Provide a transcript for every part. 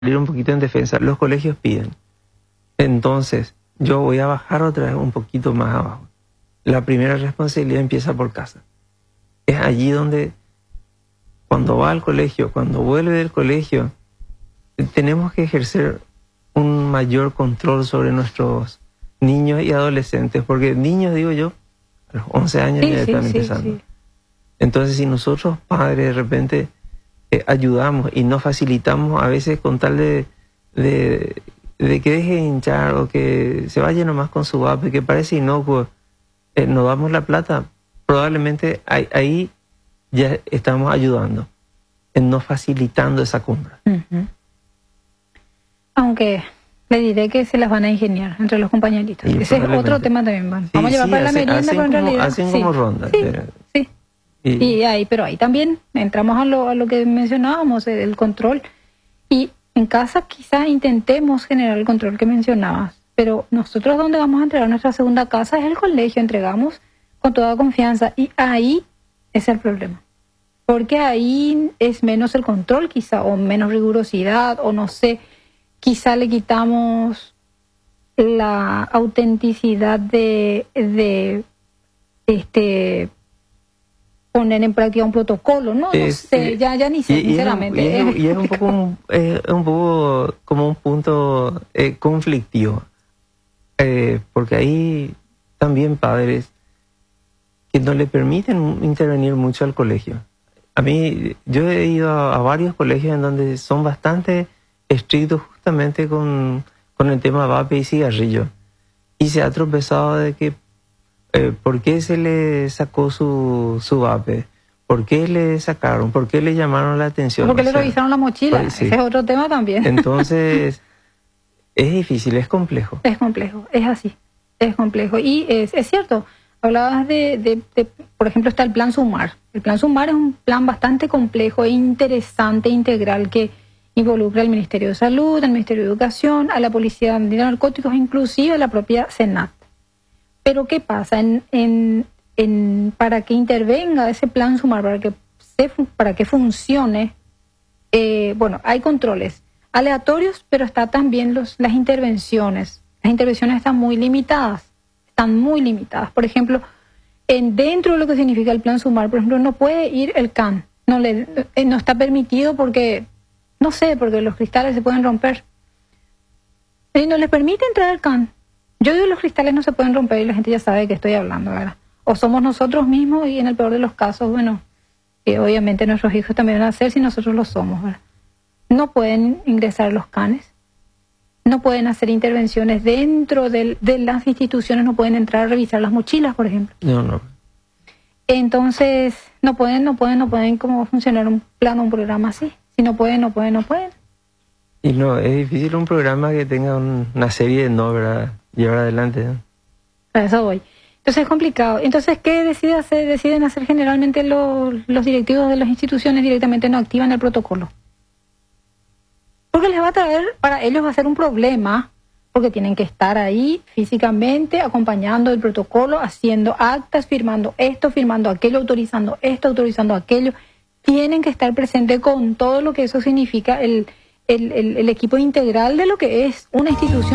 ir un poquito en defensa. Los colegios piden. Entonces, yo voy a bajar otra vez un poquito más abajo. La primera responsabilidad empieza por casa. Es allí donde, cuando va al colegio, cuando vuelve del colegio, tenemos que ejercer un mayor control sobre nuestros niños y adolescentes, porque niños, digo yo, a los 11 años ya están empezando. Sí. Entonces, si nosotros padres de repente ayudamos y nos facilitamos a veces con tal de que deje de hinchar o que se vaya nomás con su vape, que parece inocuo, nos damos la plata, probablemente ahí ya estamos ayudando, en no facilitando esa compra. Uh-huh. Aunque le diré que se las van a ingeniar entre los compañeritos. Ese es otro tema también. Vamos a llevar para la merienda, pero en realidad... Hacen como rondas. Sí. Y ahí, pero ahí también entramos a lo que mencionábamos, el control. Y en casa quizás intentemos generar el control que mencionabas, pero nosotros donde vamos a entregar nuestra segunda casa es el colegio, entregamos con toda confianza y ahí es el problema. Porque ahí es menos el control quizá, o menos rigurosidad, o no sé, quizá le quitamos la autenticidad de poner en práctica un protocolo, ¿no? No sé, ya ni sé, sinceramente. Y es un poco como un punto conflictivo, porque hay también padres que no le permiten intervenir mucho al colegio. A mí, yo he ido a varios colegios en donde son bastante estrictos justamente con el tema vape y cigarrillo, y se ha tropezado de que ¿por qué se le sacó su vape? ¿Por qué le sacaron? ¿Por qué le llamaron la atención? ¿Por qué le revisaron la mochila? Sí. Ese es otro tema también. Entonces, es difícil, es complejo. Es complejo, es así, es complejo. Y es cierto, hablabas de, por ejemplo, está el plan SUMAR. El plan SUMAR es un plan bastante complejo e interesante, integral, que involucra al Ministerio de Salud, al Ministerio de Educación, a la Policía de Narcóticos, inclusive a la propia SENAT. Pero ¿qué pasa? Para que intervenga ese plan SUMAR, para que funcione, hay controles aleatorios, pero está también las intervenciones. Las intervenciones están muy limitadas. Por ejemplo, dentro de lo que significa el plan SUMAR, por ejemplo, no puede ir el CAN. No está permitido porque, no sé, porque los cristales se pueden romper. Y no les permite entrar al CAN. Yo digo los cristales no se pueden romper y la gente ya sabe de qué estoy hablando, ¿verdad? O somos nosotros mismos y en el peor de los casos, que obviamente nuestros hijos también van a hacer si nosotros lo somos, ¿verdad? No pueden ingresar los canes, no pueden hacer intervenciones dentro de las instituciones, no pueden entrar a revisar las mochilas, por ejemplo. No. Entonces, no pueden cómo funcionar un programa así. Si no pueden. Y no, es difícil un programa que tenga una serie de no, ¿verdad? Llevar adelante, ¿no? A eso voy. Entonces es complicado. Entonces, ¿qué deciden hacer generalmente los directivos de las instituciones? Directamente no activan el protocolo. Porque les va a traer, para ellos va a ser un problema, porque tienen que estar ahí físicamente, acompañando el protocolo, haciendo actas, firmando esto, firmando aquello, autorizando esto, autorizando aquello. Tienen que estar presentes con todo lo que eso significa, el equipo integral de lo que es una institución.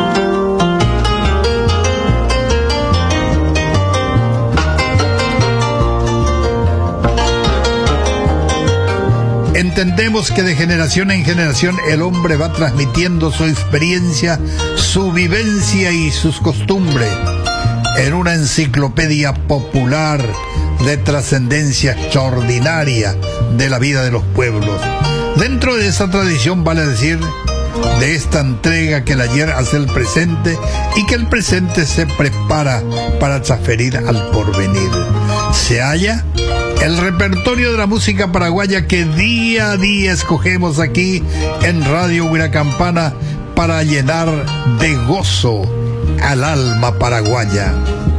Entendemos que de generación en generación el hombre va transmitiendo su experiencia, su vivencia y sus costumbres en una enciclopedia popular de trascendencia extraordinaria de la vida de los pueblos. Dentro de esa tradición, vale decir, de esta entrega que el ayer hace el presente y que el presente se prepara para transferir al porvenir, se halla el repertorio de la música paraguaya que día a día escogemos aquí en Radio Huiracampana para llenar de gozo al alma paraguaya.